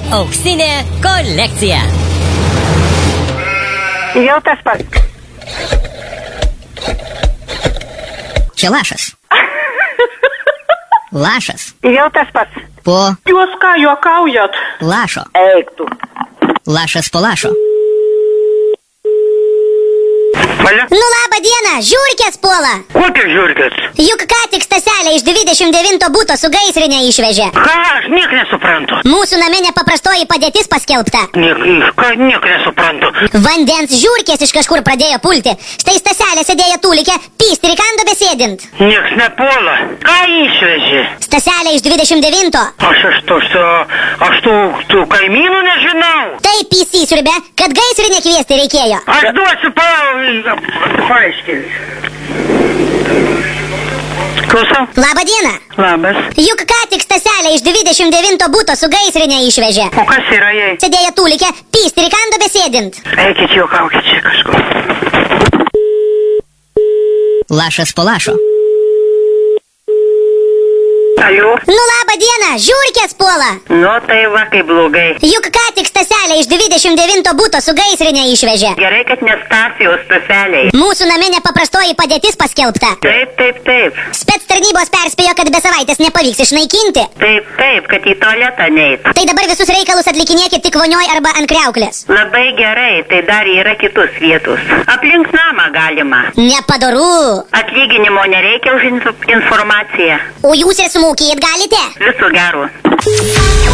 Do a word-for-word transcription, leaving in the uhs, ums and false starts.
Auksinė kolekcija. Jau tas pats. Čia lašas. Lašas. Jau tas pats. Po Jūs ką juokaujat? lašo. Eik tu. Lašas po lašo. Valia? Nu labą dieną, žiūrkės puola. Kokios žiūrkės? Juk ką tik Staselė iš dvidešimt devinto buto su gaisrinė išvežė. Ką? Aš niek nesuprantu. Mūsų name nepaprastoji padėtis paskelbta. Niek, ką, niek nesuprantu. Vandens žiūrkės iš kažkur pradėjo pulti. Štai Staselė sėdėjo tūlikė, pyst ir įkando besėdint. Nieks nepuola. Ką išvežė? Staselė iš dvidešimt devinto. Aš aš tos, aš tų, tų kaimynų nežinau. Taip įsisiurbė, kad gaisrinė kviesti reikėjo. Aš duosiu pa... paaiškinti. Klausau? Labą dieną. Labas. Juk ką tik Staselė iš dvidešimt devinto buto su gaisrinė išvežė. O kas yra jai? Sėdėjo tūlikė, pyst ir įkando besėdint. Eikit juokaukit čia kažkur. Lašas po lašo. Aliu? Nu labą dieną, žiūrkės puola. Nu tai va kaip blogai. Juk ką tik Staselė iš dvidešimt devinto buto su gaisrinė išvežė. Gerai, kad ne Stasijos Staseliai. Mūsų name nepaprastoji padėtis paskelbta. Taip, taip, taip. Spec tarnybos perspėjo, kad be savaitės nepavyks išnaikinti. Taip, taip, kad į tualetą neit. Tai dabar visus reikalus atlikinėkit tik vonioj arba ant kriauklės. Labai gerai, tai dar yra kitus vietus. Aplink namą galima. Nepadoru. Atlyginimo nereikia už inf- informaciją. O jūs ir smūkėjit galite? Viso gero.